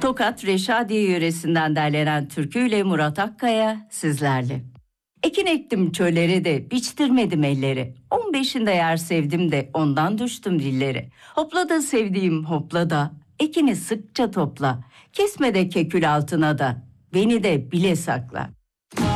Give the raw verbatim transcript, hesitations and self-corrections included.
Tokat Reşadiye yöresinden derlenen türküyle Murat Akkaya sizlerle. Ekin ektim çölleri de biçtirmedim elleri. On beşinde yer sevdim de ondan düştüm dilleri. Hopla da sevdiğim hopla da ekini sıkça topla. Kesme de kekül altına da beni de bile sakla.